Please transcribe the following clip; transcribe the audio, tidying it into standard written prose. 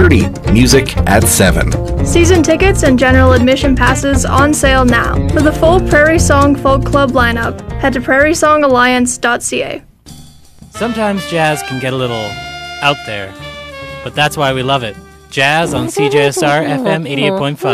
6:30. Music at 7. Season tickets and general admission passes on sale now. For the full Prairie Song Folk Club lineup, head to prairiesongalliance.ca. Sometimes jazz can get a little out there, but that's why we love it. Jazz on CJSR FM 88.5.